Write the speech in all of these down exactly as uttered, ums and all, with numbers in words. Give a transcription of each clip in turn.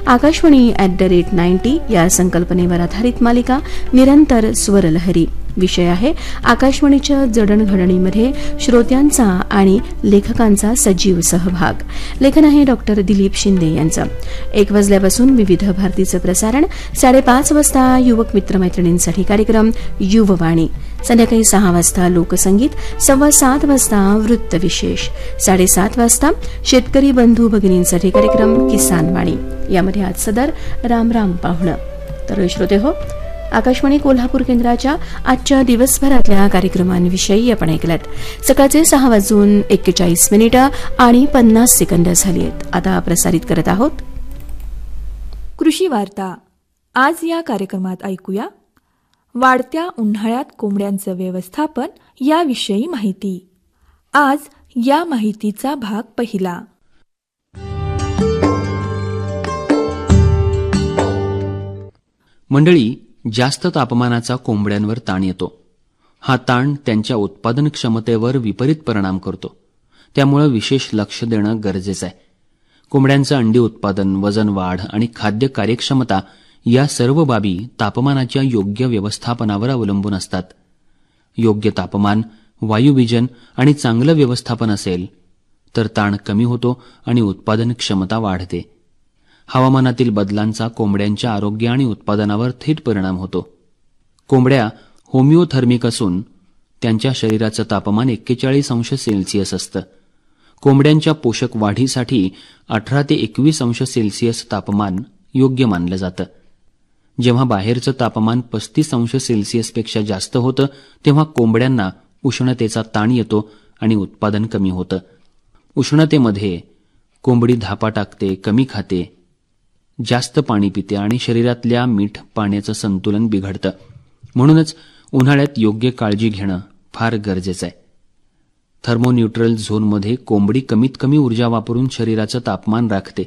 Akashvani at the rate ninety या संकल्पनेवर आधारित मालिका निरंतर स्वरलहरी. विषय आहे आकाशवाणीच्या जडणघडणीमध्ये श्रोत्यांचा आणि लेखकांचा सजीव सहभाग. लेखन आहे डॉक्टर दिलीप शिंदे यांचं. एक वाजल्यापासून विविध भारतीचं प्रसारण. साडेपाच वाजता युवक मित्रमैत्रिणींसाठी कार्यक्रम युववाणी. संध्याकाळी सहा वाजता लोकसंगीत. सव्वा सात वाजता वृत्तविशेष. साडेसात वाजता शेतकरी बंधू भगिनींसाठी कार्यक्रम किसानवाणी. यामध्ये आज सदर रामराम पाहुणं. तर श्रोते हो, आकाशवाणी कोल्हापूर केंद्राच्या आजच्या दिवसभरातल्या कार्यक्रमांविषयी आपण ऐकलात. सकाळचे सहा वाजून एक्केचाळीस मिनिटं आणि पन्नास सेकंद झाली आहेत. आता प्रसारित करत आहोत कृषी वार्ता. आज या कार्यक्रमात ऐकूया वाढत्या उन्हाळ्यात कोंबड्यांचं व्यवस्थापन याविषयी माहिती. आज या माहितीचा भाग पहिला. मंडळी, जास्त तापमानाचा कोंबड्यांवर ताण येतो. हा ताण त्यांच्या उत्पादन क्षमतेवर विपरीत परिणाम करतो. त्यामुळे विशेष लक्ष देणं गरजेचं आहे. कोंबड्यांचं अंडी उत्पादन, वजन वाढ आणि खाद्य कार्यक्षमता या सर्व बाबी तापमानाच्या योग्य व्यवस्थापनावर अवलंबून असतात. योग्य तापमान, वायुविजन आणि चांगलं व्यवस्थापन असेल तर ताण कमी होतो आणि उत्पादन क्षमता वाढते. हवामानातील बदलांचा कोंबड्यांच्या आरोग्य आणि उत्पादनावर थेट परिणाम होतो. कोंबड्या होमिओथर्मिक असून त्यांच्या शरीराचं तापमान एक्केचाळीस अंश सेल्सिअस असतं. कोंबड्यांच्या पोषक वाढीसाठी अठरा ते एकवीस अंश सेल्सिअस तापमान योग्य मानलं जातं. जेव्हा बाहेरचं तापमान पस्तीस अंश सेल्सिअसपेक्षा जास्त होतं तेव्हा कोंबड्यांना उष्णतेचा ताण येतो आणि उत्पादन कमी होतं. उष्णतेमध्ये कोंबडी धापा टाकते, कमी खाते, जास्त पाणी पिते आणि शरीरातल्या मीठ पाण्याचं संतुलन बिघडतं. म्हणूनच उन्हाळ्यात योग्य काळजी घेणं फार गरजेचं आहे. थर्मोन्यूट्रल झोनमध्ये कोंबडी कमीत कमी ऊर्जा वापरून शरीराचं तापमान राखते.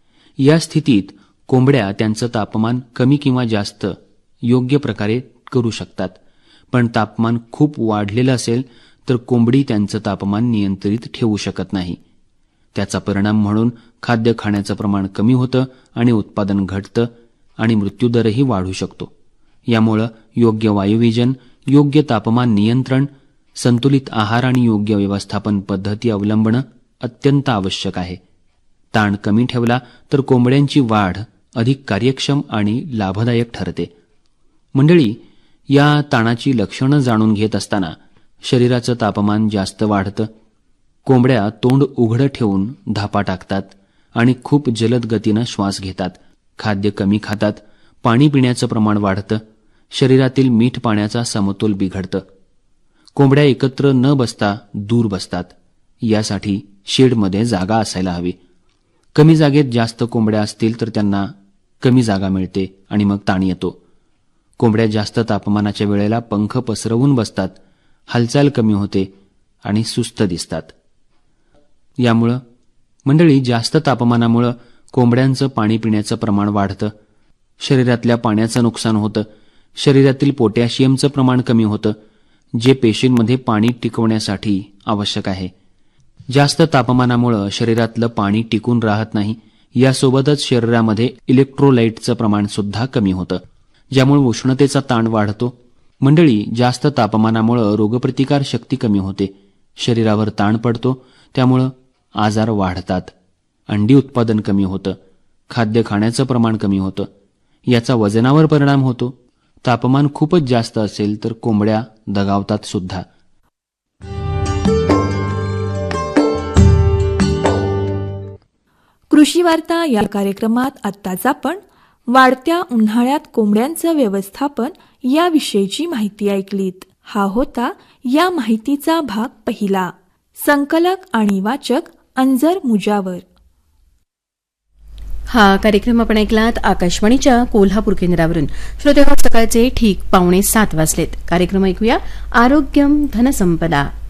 या स्थितीत कोंबड्या त्यांचं तापमान कमी किंवा जास्त योग्य प्रकारे करू शकतात. पण तापमान खूप वाढलेलं असेल तर कोंबडी त्यांचं तापमान नियंत्रित ठेवू शकत नाही. त्याचा परिणाम म्हणून खाद्य खाण्याचं प्रमाण कमी होतं आणि उत्पादन घटतं आणि मृत्यूदरही वाढू शकतो. यामुळं योग्य वायुविजन, योग्य तापमान नियंत्रण, संतुलित आहार आणि योग्य व्यवस्थापन पद्धती अवलंबणं अत्यंत आवश्यक आहे. ताण कमी ठेवला तर कोंबड्यांची वाढ अधिक कार्यक्षम आणि लाभदायक ठरते. मंडळी, या ताणाची लक्षणं जाणून घेत असताना शरीराचं तापमान जास्त वाढतं. कोंबड्या तोंड उघडं ठेवून धापा टाकतात आणि खूप जलद गतीनं श्वास घेतात. खाद्य कमी खातात. पाणी पिण्याचं प्रमाण वाढतं. शरीरातील मीठ पाण्याचा समतोल बिघडतं. कोंबड्या एकत्र न बसता दूर बसतात. यासाठी शेडमध्ये जागा असायला हवी. कमी जागेत जास्त कोंबड्या असतील तर त्यांना कमी जागा मिळते आणि मग ताण येतो. कोंबड्या जास्त तापमानाच्या वेळेला पंख पसरवून बसतात. हालचाल कमी होते आणि सुस्त दिसतात. यामुळं मंडळी, जास्त तापमानामुळं कोंबड्यांचं पाणी पिण्याचं प्रमाण वाढतं. शरीरातल्या पाण्याचं नुकसान होतं. शरीरातील पोटॅशियमचं प्रमाण कमी होतं, जे पेशींमध्ये पाणी टिकवण्यासाठी आवश्यक आहे. जास्त तापमानामुळं शरीरातलं पाणी टिकून राहत नाही. यासोबतच शरीरामध्ये इलेक्ट्रोलाइटचं प्रमाण सुद्धा कमी होतं, ज्यामुळे उष्णतेचा ताण वाढतो. मंडळी, जास्त तापमानामुळं रोगप्रतिकार शक्ती कमी होते. शरीरावर ताण पडतो. त्यामुळं आजार वाढतात. अंडी उत्पादन कमी होतं. खाद्य खाण्याचं प्रमाण कमी होतं. याचा वजनावर परिणाम होतो. तापमान खूपच जास्त असेल तर कोंबड्या दगावतात सुद्धा. कृषी वार्ता या कार्यक्रमात आत्ताच आपण वाढत्या उन्हाळ्यात कोंबड्यांचं व्यवस्थापन याविषयीची माहिती ऐकलीत. हा होता या माहितीचा भाग पहिला. संकलक आणि वाचक अंजर मुजावर. हा कार्यक्रम आपण ऐकलात आकाशवाणीच्या कोल्हापूर केंद्रावरून. श्रोते, सकाळचे ठीक पावणे सात वाजलेत. कार्यक्रम ऐकूया आरोग्यम धनसंपदा.